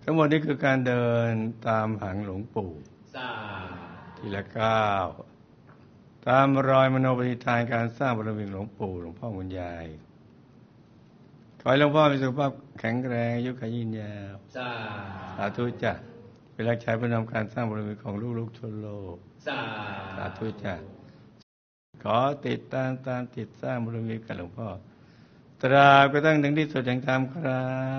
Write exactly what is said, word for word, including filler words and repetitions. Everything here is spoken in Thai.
ทั้งหมดนี้คือการเดินตามหางหลวงปู่ทีละก้าวตามรอยมโนปณิธานการสร้างบารมีหลวงปู่หลวงพ่อคุณยายขอให้หลวงพ่อมีสุขภาพแข็งแรงอายุขยืนยาวสาธุจ้ะเป็นรักใช้ประนำการสร้างบารมีของลูกๆทั่วโลกสาธุจ้ะขอติดตามตามติดสร้างบารมีกับหลวงพ่อตราบกระทั่งถึงที่สุดแห่งธรรมครับ